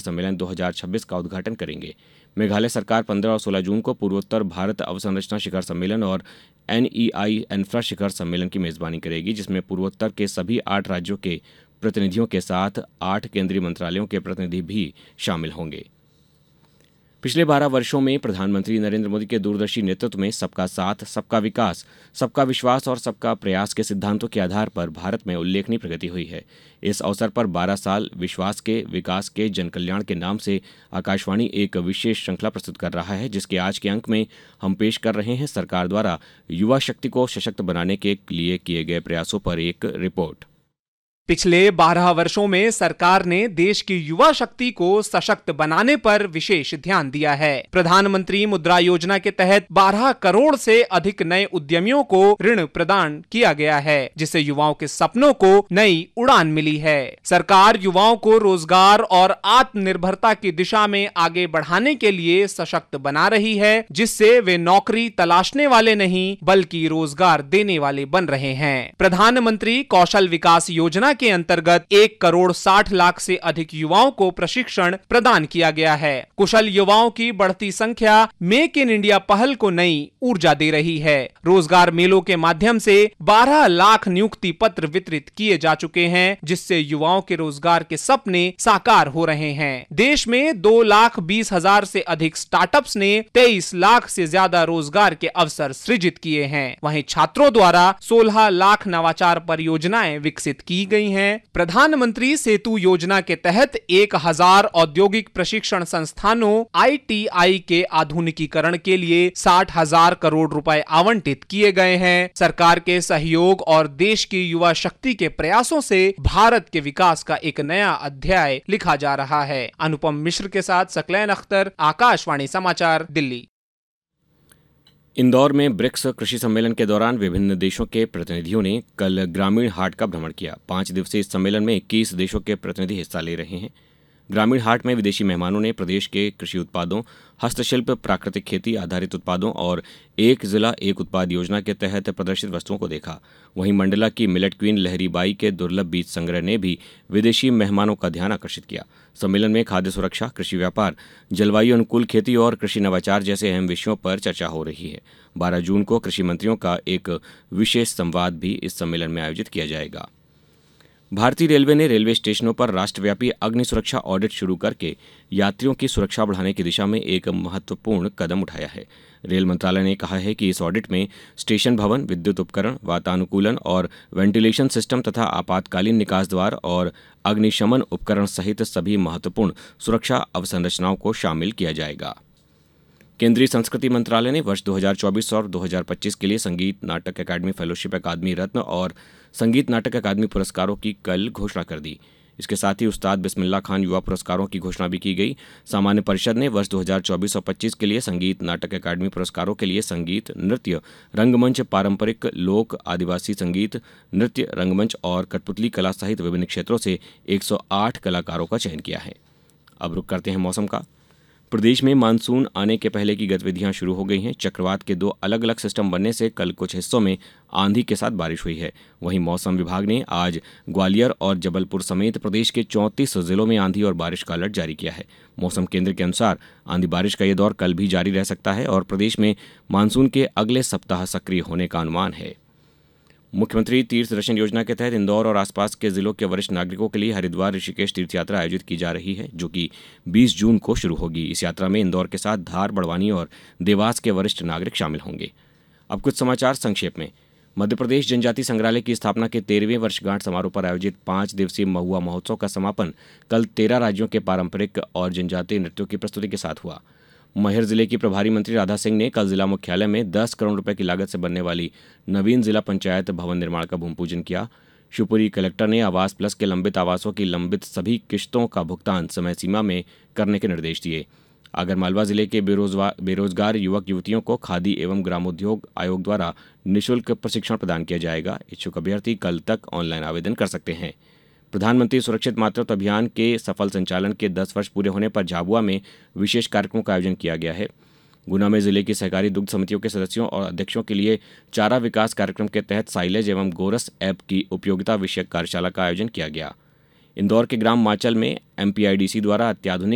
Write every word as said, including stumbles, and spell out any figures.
सम्मेलन दो हज़ार छब्बीस का उद्घाटन करेंगे। मेघालय सरकार पंद्रह और सोलह जून को पूर्वोत्तर भारत अवसंरचना शिखर सम्मेलन और एन ई आई इंफ्रा शिखर सम्मेलन की मेजबानी करेगी, जिसमें पूर्वोत्तर के सभी आठ राज्यों के प्रतिनिधियों के साथ आठ केंद्रीय मंत्रालयों के प्रतिनिधि भी शामिल होंगे। पिछले बारह वर्षों में प्रधानमंत्री नरेंद्र मोदी के दूरदर्शी नेतृत्व में सबका साथ, सबका विकास, सबका विश्वास और सबका प्रयास के सिद्धांतों के आधार पर भारत में उल्लेखनीय प्रगति हुई है। इस अवसर पर बारह साल विश्वास के, विकास के, जनकल्याण के नाम से आकाशवाणी एक विशेष श्रृंखला प्रस्तुत कर रहा है, जिसके आज के अंक में हम पेश कर रहे हैं सरकार द्वारा युवा शक्ति को सशक्त बनाने के लिए किए गए प्रयासों पर एक रिपोर्ट। पिछले बारह वर्षों में सरकार ने देश की युवा शक्ति को सशक्त बनाने पर विशेष ध्यान दिया है। प्रधानमंत्री मुद्रा योजना के तहत बारह करोड़ से अधिक नए उद्यमियों को ऋण प्रदान किया गया है, जिससे युवाओं के सपनों को नई उड़ान मिली है। सरकार युवाओं को रोजगार और आत्मनिर्भरता की दिशा में आगे बढ़ाने के लिए सशक्त बना रही है, जिससे वे नौकरी तलाशने वाले नहीं बल्कि रोजगार देने वाले बन रहे हैं। प्रधानमंत्री कौशल विकास योजना के अंतर्गत एक करोड़ साठ लाख से अधिक युवाओं को प्रशिक्षण प्रदान किया गया है। कुशल युवाओं की बढ़ती संख्या मेक इन इंडिया पहल को नई ऊर्जा दे रही है। रोजगार मेलों के माध्यम से बारह लाख नियुक्ति पत्र वितरित किए जा चुके हैं, जिससे युवाओं के रोजगार के सपने साकार हो रहे हैं। देश में दो लाख बीस हजार से अधिक स्टार्टअप्स ने तेईस लाख से ज्यादा रोजगार के अवसर सृजित किए हैं। वहीं छात्रों द्वारा सोलह लाख नवाचार परियोजनाएं विकसित की गई हैं। प्रधानमंत्री सेतु योजना के तहत एक हजार औद्योगिक प्रशिक्षण संस्थानों आई टी आई के आधुनिकीकरण के लिए साठ हजार करोड़ रुपए आवंटित किए गए हैं। सरकार के सहयोग और देश की युवा शक्ति के प्रयासों से भारत के विकास का एक नया अध्याय लिखा जा रहा है। अनुपम मिश्र के साथ सकलैन अख्तर, आकाशवाणी समाचार, दिल्ली। इंदौर में ब्रिक्स कृषि सम्मेलन के दौरान विभिन्न देशों के प्रतिनिधियों ने कल ग्रामीण हाट का भ्रमण किया। पाँच दिवसीय इस सम्मेलन में इक्कीस देशों के प्रतिनिधि हिस्सा ले रहे हैं। ग्रामीण हाट में विदेशी मेहमानों ने प्रदेश के कृषि उत्पादों, हस्तशिल्प, प्राकृतिक खेती आधारित उत्पादों और एक जिला एक उत्पाद योजना के तहत प्रदर्शित वस्तुओं को देखा। वहीं मंडला की मिलेट क्वीन लहरीबाई के दुर्लभ बीज संग्रह ने भी विदेशी मेहमानों का ध्यान आकर्षित किया। सम्मेलन में खाद्य सुरक्षा, कृषि व्यापार, जलवायु अनुकूल खेती और कृषि नवाचार जैसे अहम विषयों पर चर्चा हो रही है। बारह जून को कृषि मंत्रियों का एक विशेष संवाद भी इस सम्मेलन में आयोजित किया जाएगा। भारतीय रेलवे ने रेलवे स्टेशनों पर राष्ट्रव्यापी अग्नि सुरक्षा ऑडिट शुरू करके यात्रियों की सुरक्षा बढ़ाने की दिशा में एक महत्वपूर्ण कदम उठाया है। रेल मंत्रालय ने कहा है कि इस ऑडिट में स्टेशन भवन, विद्युत उपकरण, वातानुकूलन और वेंटिलेशन सिस्टम तथा आपातकालीन निकास द्वार और अग्निशमन उपकरण सहित सभी महत्वपूर्ण सुरक्षा अवसंरचनाओं को शामिल किया जाएगा। केंद्रीय संस्कृति मंत्रालय ने वर्ष दो हज़ार चौबीस और दो हज़ार पच्चीस के लिए संगीत नाटक अकादमी फेलोशिप अकादमी रत्न और संगीत नाटक अकादमी पुरस्कारों की कल घोषणा कर दी। इसके साथ ही उस्ताद बिस्मिल्लाह खान युवा पुरस्कारों की घोषणा भी की गई। सामान्य परिषद ने वर्ष दो हज़ार चौबीस और पच्चीस के लिए संगीत नाटक अकादमी पुरस्कारों के लिए संगीत, नृत्य, रंगमंच, पारंपरिक लोक आदिवासी संगीत, नृत्य, रंगमंच और कठपुतली कला सहित विभिन्न क्षेत्रों से एक सौ आठ कलाकारों का चयन किया है। अब रुक करते हैं मौसम का। प्रदेश में मानसून आने के पहले की गतिविधियां शुरू हो गई हैं। चक्रवात के दो अलग अलग सिस्टम बनने से कल कुछ हिस्सों में आंधी के साथ बारिश हुई है। वहीं मौसम विभाग ने आज ग्वालियर और जबलपुर समेत प्रदेश के चौंतीस जिलों में आंधी और बारिश का अलर्ट जारी किया है। मौसम केंद्र के अनुसार आंधी बारिश का यह दौर कल भी जारी रह सकता है और प्रदेश में मानसून के अगले सप्ताह सक्रिय होने का अनुमान है। मुख्यमंत्री तीर्थ दर्शन योजना के तहत इंदौर और आसपास के जिलों के वरिष्ठ नागरिकों के लिए हरिद्वार ऋषिकेश तीर्थ यात्रा आयोजित की जा रही है, जो कि बीस जून को शुरू होगी। इस यात्रा में इंदौर के साथ धार, बड़वानी और देवास के वरिष्ठ नागरिक शामिल होंगे। अब कुछ समाचार संक्षेप में। मध्य प्रदेश जनजाति संग्रहालय की स्थापना के तेरहवें वर्षगांठ समारोह पर आयोजित पाँच दिवसीय महुआ महोत्सव का समापन कल तेरह राज्यों के पारंपरिक और जनजातीय नृत्यों की प्रस्तुति के साथ हुआ। मैहर जिले की प्रभारी मंत्री राधा सिंह ने कल जिला मुख्यालय में दस करोड़ रुपए की लागत से बनने वाली नवीन जिला पंचायत भवन निर्माण का भूमि पूजन किया। शिवपुरी कलेक्टर ने आवास प्लस के लंबित आवासों की लंबित सभी किश्तों का भुगतान समय सीमा में करने के निर्देश दिए। आगरमालवा जिले के बेरोजगार बेरोजगार युवक युवतियों को खादी एवं ग्रामोद्योग आयोग द्वारा निःशुल्क प्रशिक्षण प्रदान किया जाएगा। इच्छुक अभ्यर्थी कल तक ऑनलाइन आवेदन कर सकते हैं। प्रधानमंत्री सुरक्षित मातृत्व अभियान के सफल संचालन के दस वर्ष पूरे होने पर झाबुआ में विशेष कार्यक्रमों का आयोजन किया गया है। गुना में जिले की सहकारी दुग्ध समितियों के सदस्यों और अध्यक्षों के लिए चारा विकास कार्यक्रम के तहत साइलेज एवं गोरस ऐप की उपयोगिता विषयक कार्यशाला का आयोजन किया गया। इंदौर के ग्राम माचल में M P I D C द्वारा अत्याधुनिक